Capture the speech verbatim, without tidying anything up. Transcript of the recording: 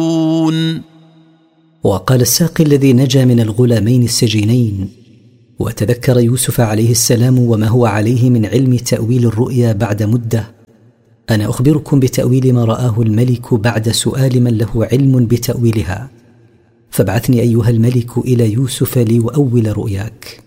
وقال الساقي الذي نجا من الغلامين السجينين وتذكر يوسف عليه السلام وما هو عليه من علم تأويل الرؤيا بعد مدة: أنا أخبركم بتأويل ما رآه الملك بعد سؤال من له علم بتأويلها، فابعثني أيها الملك إلى يوسف ليؤول رؤياك.